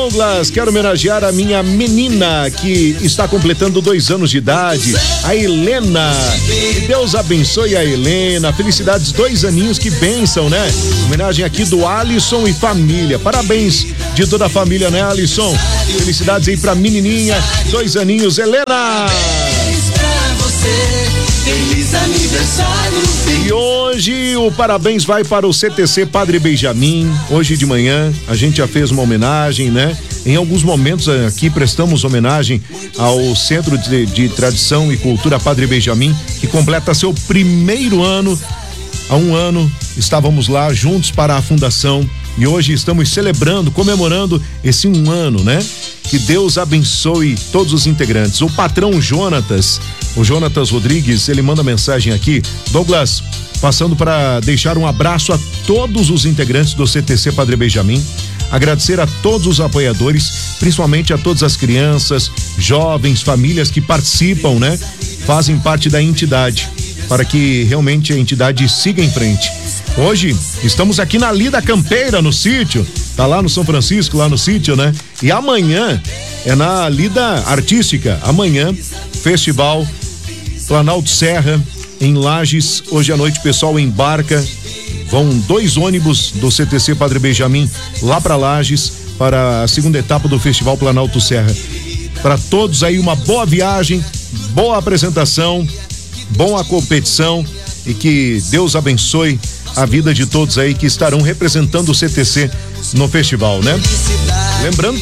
Douglas, quero homenagear a minha menina que está completando 2 anos de idade, a Helena. Que Deus abençoe a Helena. Felicidades, 2 aninhos, que bênção, né? Homenagem aqui do Alisson e família. Parabéns de toda a família, né, Alisson? Felicidades aí pra menininha, 2 aninhos, Helena. Feliz aniversário. E hoje o parabéns vai para o CTC Padre Benjamin. Hoje de manhã a gente já fez uma homenagem, né? Em alguns momentos aqui prestamos homenagem ao Centro de Tradição e Cultura Padre Benjamin, que completa seu 1º ano. Há 1 ano estávamos lá juntos para a fundação e hoje estamos celebrando, comemorando esse 1 ano, né? Que Deus abençoe todos os integrantes. O patrão Jonatas, o Jonatas Rodrigues, ele manda mensagem aqui: Douglas, passando para deixar um abraço a todos os integrantes do CTC Padre Benjamin, agradecer a todos os apoiadores, principalmente a todas as crianças, jovens, famílias que participam, né? Fazem parte da entidade, para que realmente a entidade siga em frente. Hoje estamos aqui na Lida Campeira, no sítio, tá lá no São Francisco, lá no sítio, né? E amanhã é na Lida Artística, amanhã, Festival Planalto Serra, em Lages. Hoje à noite o pessoal embarca, vão 2 ônibus do CTC Padre Benjamin lá para Lages, para a 2ª etapa do Festival Planalto Serra. Para todos aí uma boa viagem, boa apresentação, boa competição e que Deus abençoe a vida de todos aí que estarão representando o CTC no festival, né? Lembrando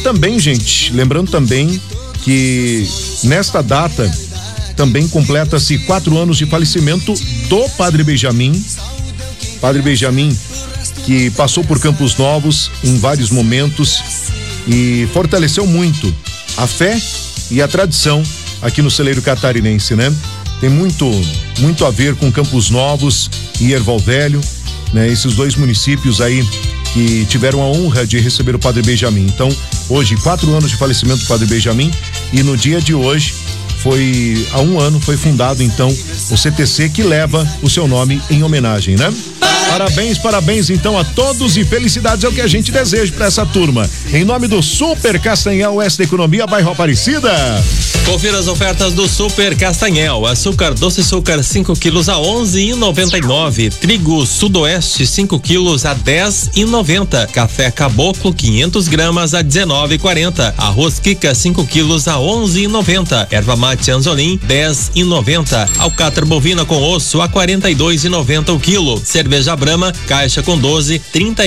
também que nesta data também completa-se 4 anos de falecimento do Padre Benjamin. Padre Benjamin, que passou por Campos Novos em vários momentos e fortaleceu muito a fé e a tradição aqui no celeiro catarinense, né? Tem muito a ver com Campos Novos e Erval Velho, né? Esses 2 municípios aí que tiveram a honra de receber o Padre Benjamin. Então, hoje, 4 anos de falecimento do Padre Benjamin, e no dia de hoje, há 1 ano, foi fundado então o CTC, que leva o seu nome em homenagem, né? Parabéns então a todos e felicidades é o que a gente deseja para essa turma. Em nome do Super Castanhal Oeste Economia, bairro Aparecida. Confira as ofertas do Super Castanhal. Açúcar doce açúcar 5 quilos a 11,99. Trigo Sudoeste 5 quilos a 10,90. Café Caboclo 500 gramas a 19,40. Arroz Kika 5 quilos a 11,90. Erva mate Anzolim 10,90. Alcatra bovina com osso a 42,90 o quilo. Cerveja Brahma caixa com 12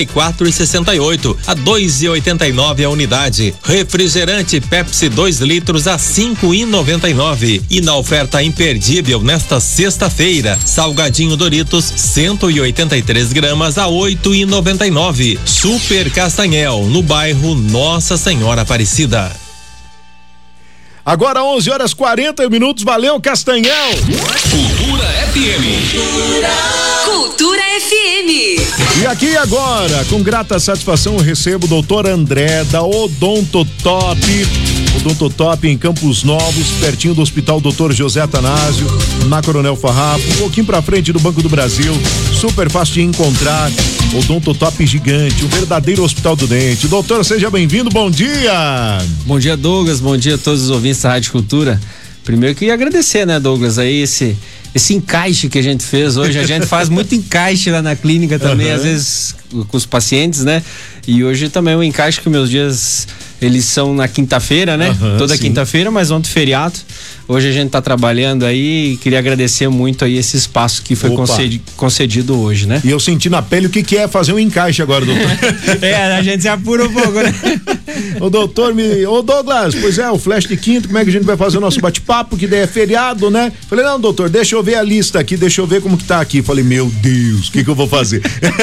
34,68 a 2,89 a unidade. Refrigerante Pepsi 2 litros a 5,99. E na oferta imperdível nesta sexta-feira, salgadinho Doritos 183 gramas a 8,99. Super Castanhal, no bairro Nossa Senhora Aparecida. Agora 11h40. Valeu, Castanhal. Cultura FM. Cultura FM. E aqui agora, com grata satisfação, eu recebo o doutor André da Odontotop. Odontotop em Campos Novos, pertinho do Hospital Dr. José Atanásio, na Coronel Farrapos, um pouquinho pra frente do Banco do Brasil. Super fácil de encontrar. Odontotop gigante, um verdadeiro hospital do dente. Doutor, seja bem-vindo, bom dia. Bom dia, Douglas, bom dia a todos os ouvintes da Rádio Cultura. Primeiro queria agradecer, né, Douglas, aí esse encaixe que a gente fez hoje. A gente faz muito encaixe lá na clínica também, às vezes com os pacientes, né? E hoje também o encaixe que meus dias, eles são na quinta-feira, né? Toda quinta-feira, mas ontem feriado. Hoje a gente tá trabalhando aí e queria agradecer muito aí esse espaço que foi concedido hoje, né? E eu senti na pele o que é fazer um encaixe agora, doutor. A gente se apura um pouco, né? Ô Douglas, pois é, o flash de quinta, como é que a gente vai fazer o nosso bate-papo, que daí é feriado, né? Falei, não, doutor, deixa eu ver a lista aqui, deixa eu ver como que tá aqui. Falei, meu Deus, o que eu vou fazer?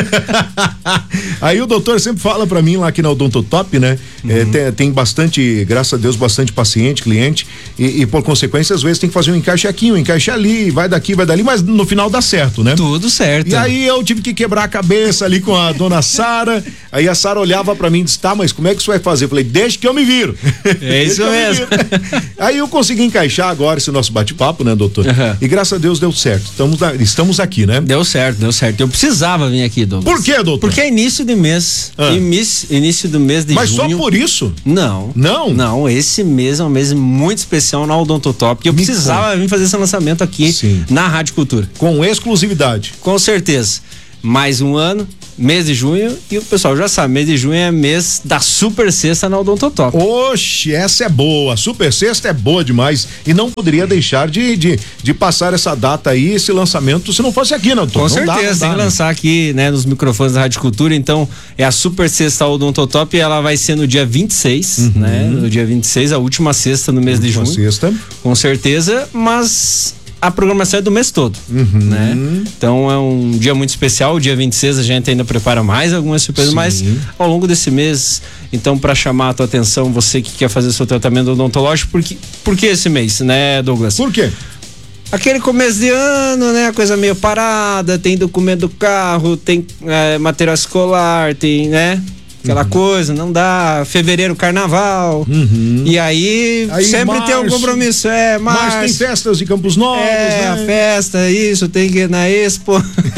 Aí o doutor sempre fala pra mim lá aqui na Odontotop, né? Tem bastante, graças a Deus, bastante paciente, cliente, e por consequência, às vezes tem que fazer um encaixe aqui, um encaixe ali, vai daqui, vai dali, mas no final dá certo, né? Tudo certo. E aí eu tive que quebrar a cabeça ali com a dona Sara, aí a Sara olhava pra mim e disse, tá, mas como é que isso vai fazer? Eu falei, deixa que eu me viro. É isso mesmo. Aí eu consegui encaixar agora esse nosso bate-papo, né, doutor? E graças a Deus deu certo. Estamos aqui, né? Deu certo. Eu precisava vir aqui, Douglas. Por quê, doutor? Porque é início de mês. Início do mês de junho. Mas só por isso? Não. Não? Não, esse mês é um mês muito especial na Odontotop. E eu precisava vir fazer esse lançamento aqui na Rádio Cultura. Com exclusividade. Com certeza. Mais um ano, mês de junho, e o pessoal já sabe, mês de junho é mês da Super Sexta na Odontotop. Oxe, essa é boa, a Super Sexta é boa demais e não poderia deixar de passar essa data aí, esse lançamento, se não fosse aqui, não, doutor? Com certeza, tem que lançar aqui, né, nos microfones da Rádio Cultura. Então, é a Super Sexta Odontotop, e ela vai ser no dia 26, né, no dia 26, a última sexta no mês de junho. Sexta. Com certeza, mas a programação é do mês todo, né? Então é um dia muito especial, o dia 26 a gente ainda prepara mais algumas surpresas, mas ao longo desse mês, então, para chamar a tua atenção, você que quer fazer seu tratamento odontológico, por que esse mês, né, Douglas? Por quê? Aquele começo de ano, né? A coisa meio parada, tem documento do carro, tem material escolar, tem, né? Aquela coisa, não dá. Fevereiro, carnaval. E aí sempre março, tem um compromisso. Março tem festas de Campos Novos, né? A festa, isso, tem que ir na Expo.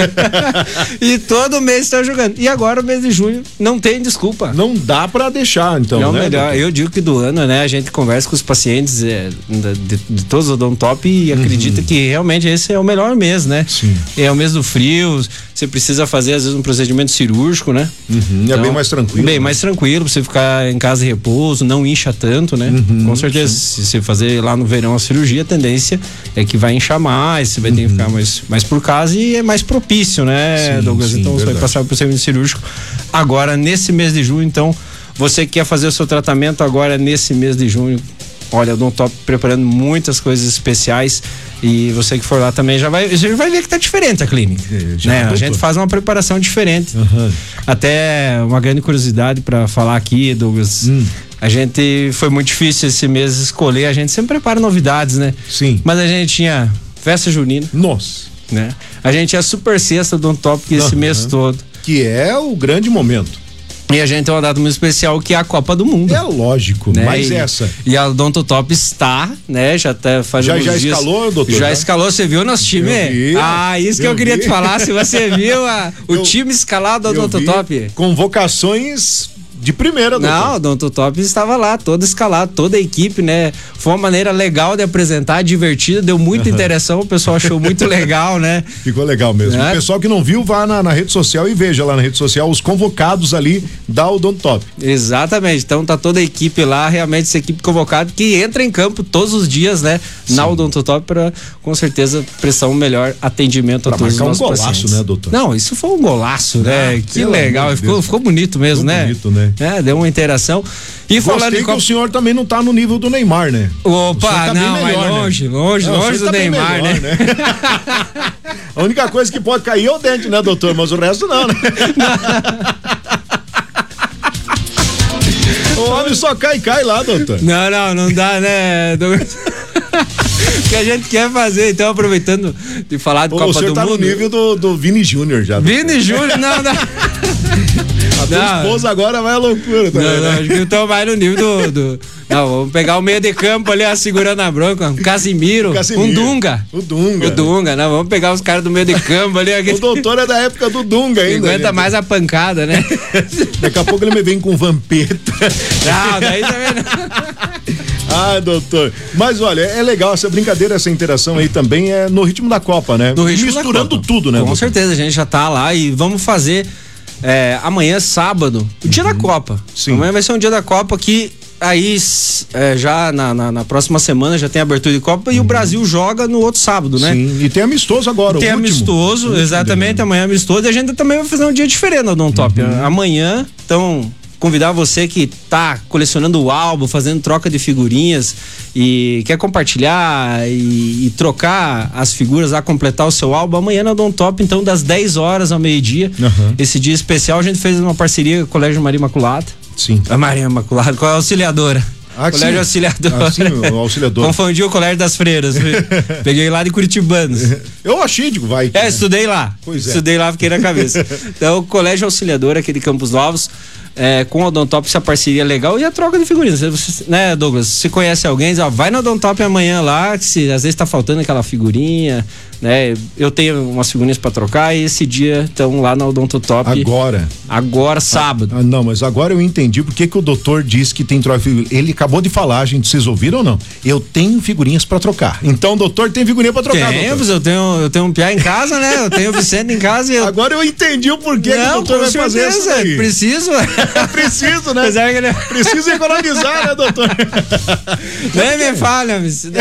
E todo mês está jogando. E agora o mês de junho não tem desculpa. Não dá pra deixar, então, não, né? Melhor. Eu digo que do ano, né? A gente conversa com os pacientes de todos os Odontotop e acredita que realmente esse é o melhor mês, né? Sim. É o mês do frio, você precisa fazer às vezes um procedimento cirúrgico, né? Então, é bem mais tranquilo. Bem mais tranquilo, pra você ficar em casa de repouso, não incha tanto, né? Com certeza, se você fazer lá no verão a cirurgia, a tendência é que vai inchar mais, você vai ter que ficar mais por casa e é mais propício, né, Douglas? Então você vai passar por procedimento cirúrgico agora nesse mês de junho. Então, você que quer fazer o seu tratamento agora nesse mês de junho, olha, o Odontotop preparando muitas coisas especiais, e você que for lá também já vai ver que tá diferente a clínica, né? A gente faz uma preparação diferente. Até uma grande curiosidade para falar aqui, Douglas, a gente, foi muito difícil esse mês escolher, a gente sempre prepara novidades, né? Sim. Mas a gente tinha festa junina. Nossa. Né? A gente tinha a Super Sexta do Odontotop esse mês todo. Que é o grande momento. E a gente tem uma data muito especial que é a Copa do Mundo. É lógico, né? Mas essa. E a Odontotop está, né? Já tá fazendo já dias. Escalou, doutor? Já escalou, você viu nosso time? Isso que eu queria te falar, se você viu o time escalado da Odontotop. Convocações de primeira, doutor. Não, o Odontotop estava lá, todo escalado, toda a equipe, né? Foi uma maneira legal de apresentar, divertida, deu muita interação, o pessoal achou muito legal, né? Ficou legal mesmo. O pessoal que não viu, vá na rede social e veja lá na rede social os convocados ali da Odontotop. Exatamente, então tá toda a equipe lá, realmente essa equipe convocada que entra em campo todos os dias, né? Na Odontotop para, com certeza, prestar um melhor atendimento a todos os nossos pacientes. Marcar um golaço, né, doutor? Não, isso foi um golaço, né? Que legal, ficou bonito mesmo, ficou né? Bonito, né? Deu uma interação. E falando que o senhor também não tá no nível do Neymar, né? Opa, não, mas longe do tá Neymar, melhor, né? A única coisa que pode cair é o dente, né, doutor? Mas o resto não, né? O homem só cai lá, doutor. Não dá, né, Douglas? O que a gente quer fazer, então, aproveitando de falar de Copa do Mundo. O senhor tá no nível do Vini Júnior já. Vini Júnior, não. A tua esposa agora vai à loucura também, né? Acho que eu tô mais no nível do não, vamos pegar o meio de campo ali, segurando a bronca, um Casimiro. Um Dunga. O Dunga. O Dunga, né? Vamos pegar os caras do meio de campo ali. O doutor é da época do Dunga ainda. Aguenta mais a pancada, né? Daqui a pouco ele me vem com Vampeta. Não, daí também não. Ah, doutor. Mas olha, é legal essa brincadeira, essa interação aí também é no ritmo da Copa, né? No ritmo misturando da Copa. Tudo, né? Com doutor? certeza, a gente já tá lá e vamos fazer amanhã, sábado, o dia da Copa. Sim. Amanhã vai ser um dia da Copa que aí já na próxima semana já tem abertura de Copa e o Brasil joga no outro sábado, né? Sim, e tem amistoso agora. Tem amistoso, exatamente, amanhã amistoso, e a gente também vai fazer um dia diferente no Odontotop. Amanhã, então, convidar você que tá colecionando o álbum, fazendo troca de figurinhas e quer compartilhar e trocar as figuras lá, completar o seu álbum, amanhã na Odontotop, então, das 10 horas ao meio-dia. Esse dia especial, a gente fez uma parceria com o Colégio Maria Imaculada. Sim. A Maria Imaculada, qual é a auxiliadora? sim. Colégio Auxiliador. Sim, o auxiliador. Confundi o Colégio das Freiras. Peguei lá de Curitibanos. Eu achei, digo, vai. Estudei lá. Pois é. Estudei lá, fiquei na cabeça. Então, o Colégio Auxiliador aqui de Campos Novos com o Odontop essa parceria legal e a troca de figurinhas. Você, né, Douglas? Se conhece alguém, vai no Odontop amanhã lá, que se às vezes tá faltando aquela figurinha, né? Eu tenho umas figurinhas para trocar e esse dia estão lá na Odontotop. Agora, sábado. Não, mas agora eu entendi por que o doutor disse que tem troca de figurinha. Ele acabou de falar, gente, vocês ouviram ou não? Eu tenho figurinhas para trocar. Então o doutor tem figurinha para trocar, doutor. Eu tenho um piá em casa, né? Eu tenho o Vicente em casa e Agora eu entendi o porquê que o doutor vai fazer isso aí. Preciso. Preciso, né? Preciso economizar, né, doutor? Nem me falha,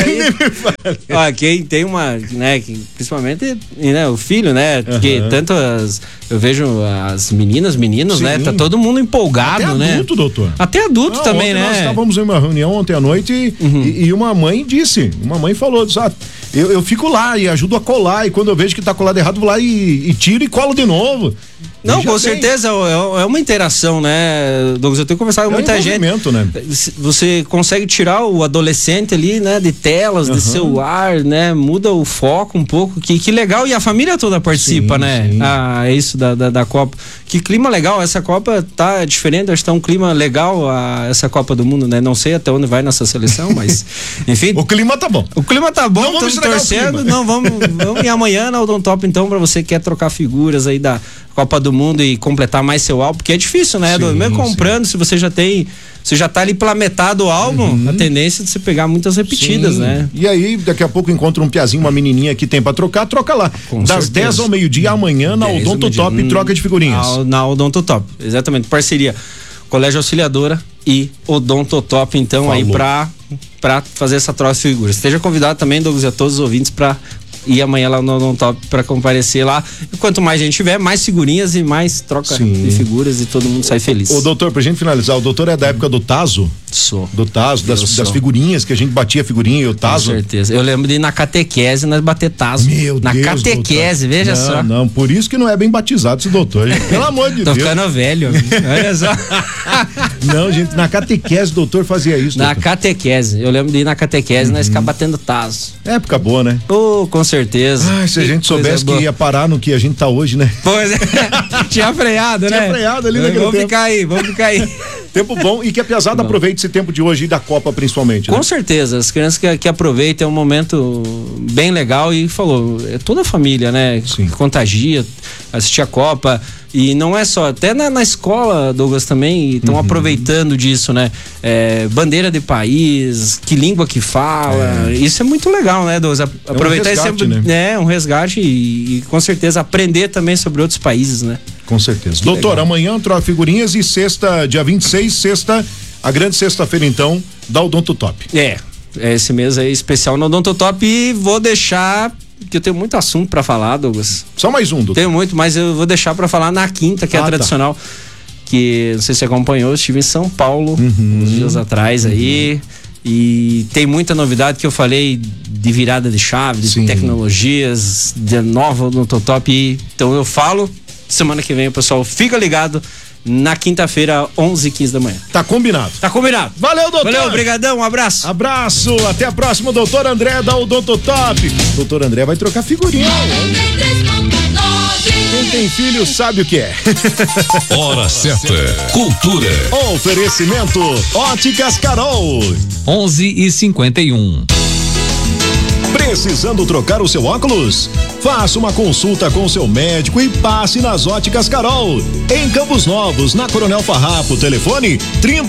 Ó, quem tem uma, né, principalmente, né, o filho, né, que tanto eu vejo as meninos, sim, né, tá todo mundo empolgado, até né? Adulto, doutor. Até adulto também, né? Nós estávamos em uma reunião ontem à noite e uma mãe falou, eu fico lá e ajudo a colar, e quando eu vejo que tá colado errado, vou lá e tiro e colo de novo. Não, com certeza, é uma interação, né, Douglas? Eu tenho conversado com muita gente. Né? Você consegue tirar o adolescente ali, né, de telas, de celular, né, muda o foco um pouco, que legal, e a família toda participa, né? Sim. É isso da Copa. Que clima legal, essa Copa tá diferente, acho que tá um clima legal essa Copa do Mundo, né? Não sei até onde vai nossa seleção, mas enfim. O clima tá bom. Estamos torcendo, vamos ir amanhã na Odontop, então, pra você que quer trocar figuras aí da Copa do Mundo e completar mais seu álbum, porque é difícil, né? Mesmo comprando, se você já tá ali pela metade do álbum, a tendência de você pegar muitas repetidas, né? E aí, daqui a pouco encontra um piazinho, uma menininha que tem pra trocar, troca lá. Das 10 ao meio-dia, amanhã, na Odontotop, troca de figurinhas. Na Odontotop, exatamente. Parceria Colégio Auxiliadora e Odontotop, então, aí pra fazer essa troca de figuras. Esteja convidado também, Douglas, e a todos os ouvintes pra ir amanhã lá no Odontop para comparecer lá. E quanto mais gente tiver, mais figurinhas e mais troca de figuras e todo mundo sai feliz. Ô, doutor, pra gente finalizar, o doutor é da época do Tazo? Sou. Do Tazo, das figurinhas, que a gente batia figurinha e o Tazo? Com certeza. Eu lembro de ir na catequese, nós bater Tazo. Meu Deus, catequese, doutor. Veja só. Não, por isso que não é bem batizado esse doutor, gente. Pelo amor de Deus. Tô ficando velho, olha só. Não, gente, na catequese o doutor fazia isso. Na catequese, eu lembro de ir na catequese, nós ficar batendo Tazo. Época boa, né? Com certeza. Ai, se a gente soubesse que ia parar no que a gente tá hoje, né? Pois é. Tinha freado, né? Tinha freado ali naquele tempo. Vamos ficar aí. Tempo bom e que a piazada aproveite esse tempo de hoje e da Copa principalmente, né? Com certeza, as crianças que aproveitem, é um momento bem legal e é toda a família, né? Sim. Que contagia, assistir a Copa. E não é só, até na escola, Douglas, também estão aproveitando disso, né? Bandeira de país, que língua que fala, isso é muito legal, né, Douglas? Aproveitar um resgate, né? Um resgate e com certeza aprender também sobre outros países, né? Com certeza. Que doutor, legal. Amanhã troca figurinhas e sexta, dia 26, a grande sexta-feira então, da Odontotop. Esse mês aí especial no Odontotop e vou deixar, que eu tenho muito assunto pra falar, Douglas. Só mais um, doutor. Tenho muito, mas eu vou deixar pra falar na quinta, que é a tradicional, que não sei se você acompanhou, eu estive em São Paulo uns dias atrás aí, e tem muita novidade que eu falei de virada de chave, de tecnologias, de nova Odontotop, então eu falo, semana que vem o pessoal fica ligado, na quinta-feira, 11h15 da manhã. Tá combinado. Valeu, doutor. Valeu, obrigadão, um abraço. Abraço, até a próxima, doutor André da Odontotop. Doutor André vai trocar figurinha. Quem tem filho sabe o que é. Hora certa. Cultura. Oferecimento Óticas Carol. 11h51. Precisando trocar o seu óculos? Faça uma consulta com seu médico e passe nas Óticas Carol. Em Campos Novos, na Coronel Farrapo, telefone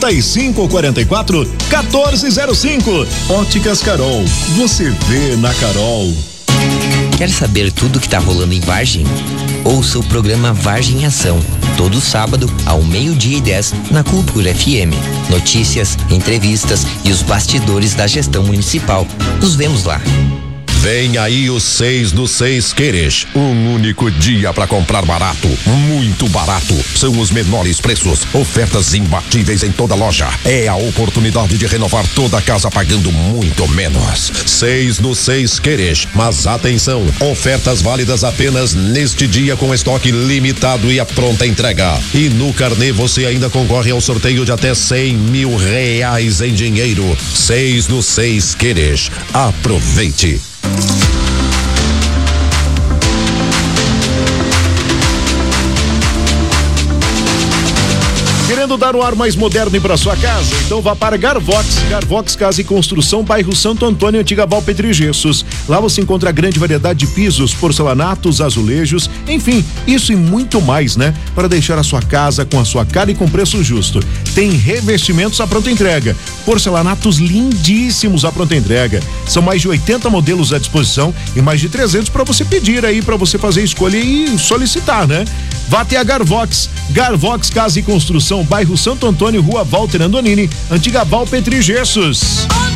3544-1405. Óticas Carol, você vê na Carol. Quer saber tudo que tá rolando em Vargem? Ouça o programa Vargem em Ação, todo sábado ao 12:10 na Cultura FM. Notícias, entrevistas e os bastidores da gestão municipal. Nos vemos lá. Vem aí o 6 do 6 Queres, um único dia para comprar barato, muito barato. São os menores preços, ofertas imbatíveis em toda loja. É a oportunidade de renovar toda a casa pagando muito menos. 6 do 6 Queres, mas atenção, ofertas válidas apenas neste dia com estoque limitado e a pronta entrega. E no carnê você ainda concorre ao sorteio de até R$100 mil em dinheiro. 6 do 6 Queres, aproveite. Querendo Precisando dar um ar mais moderno para sua casa? Então vá para Garvox. Garvox Casa e Construção, bairro Santo Antônio, Antiga Val Petri Gessos. Lá você encontra grande variedade de pisos, porcelanatos, azulejos, enfim, isso e muito mais, né? Para deixar a sua casa com a sua cara e com preço justo. Tem revestimentos à pronta entrega, porcelanatos lindíssimos à pronta entrega. São mais de 80 modelos à disposição e mais de 300 para você pedir aí, para você fazer escolha e solicitar, né? Vá até a Garvox. Garvox Casa e Construção, bairro Santo Antônio, Rua Walter Andonini, Antiga Val Petri Gessos.